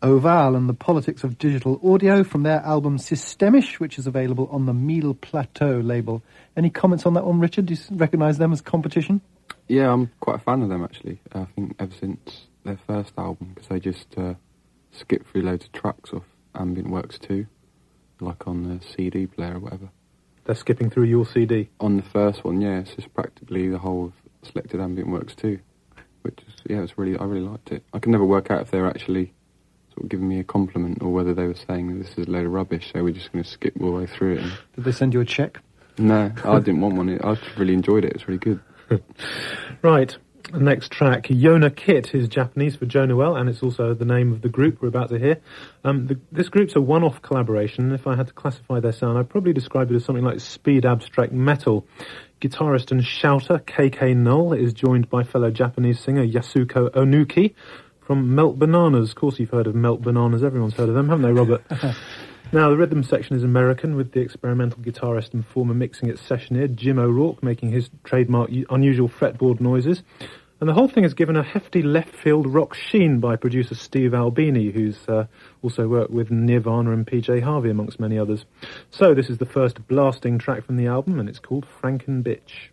Oval and the Politics of Digital Audio from their album Systemish, which is available on the Meal Plateau label. Any comments on that one, Richard? Do you recognise them as competition? Yeah, I'm quite a fan of them, actually. I think ever since their first album, because they just skip through loads of tracks off Ambient Works 2, like on the CD player or whatever. They're skipping through your CD? On the first one, yeah. It's just practically the whole of Selected Ambient Works 2, which is, yeah, I really liked it. I could never work out if they were actually sort of giving me a compliment or whether they were saying that this is a load of rubbish, so we're just going to skip all the way through it. Did they send you a cheque? No, I didn't want one. I really enjoyed it. It's really good. Right, the next track, Yona Kit, is Japanese for Joe Noel, and it's also the name of the group we're about to hear. This group's a one-off collaboration, and if I had to classify their sound, I'd probably describe it as something like speed abstract metal. Guitarist and shouter KK Null is joined by fellow Japanese singer Yasuko Onuki from Melt Bananas. Of course you've heard of Melt Bananas, everyone's heard of them, haven't they, Robert? Now, the rhythm section is American, with the experimental guitarist and former Mixing It sessioneer Jim O'Rourke making his trademark unusual fretboard noises. And the whole thing is given a hefty left-field rock sheen by producer Steve Albini, who's also worked with Nirvana and PJ Harvey, amongst many others. So this is the first blasting track from the album, and it's called Frankenbitch.